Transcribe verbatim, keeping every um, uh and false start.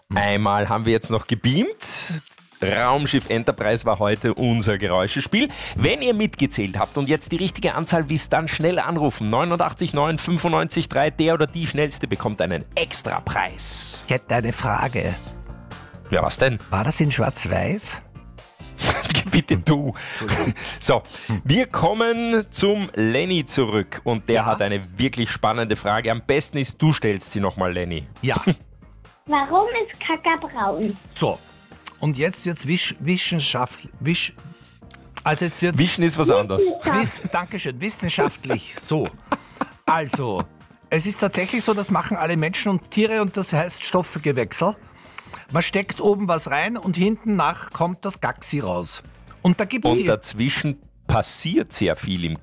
Einmal haben wir jetzt noch gebeamt. Raumschiff Enterprise war heute unser Geräuschespiel. Wenn ihr mitgezählt habt und jetzt die richtige Anzahl wisst, dann schnell anrufen. neunundachtzig neun fünfundneunzig drei. Der oder die Schnellste bekommt einen Extrapreis. Ich hätte eine Frage. Ja, was denn? War das in Schwarz-Weiß? Bitte du. So, wir kommen zum Lenny zurück und der Ja. hat eine wirklich spannende Frage. Am besten ist, du stellst sie nochmal, Lenny. Ja. Warum ist Kaka braun? So. Und jetzt wird's wisch, wissenschaftlich. Wisch, also jetzt wird's. Wischen ist was anderes. Wiss, Dankeschön, wissenschaftlich. So. Also, es ist tatsächlich so, das machen alle Menschen und Tiere und das heißt Stoffwechsel. Man steckt oben was rein und hinten nach kommt das Gaxi raus. Und da gibt's Und die. dazwischen passiert sehr viel im